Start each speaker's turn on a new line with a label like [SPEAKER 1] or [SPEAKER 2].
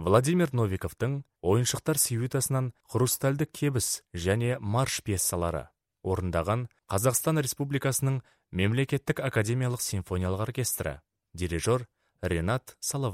[SPEAKER 1] Владимир Новиковтың ойыншықтар сюитасынан хрустальдік кебіс және марш пьесалары орындаған Қазақстан Республикасының Мемлекеттік академиялық симфониялық оркестрі, дирижер Ренат Салават.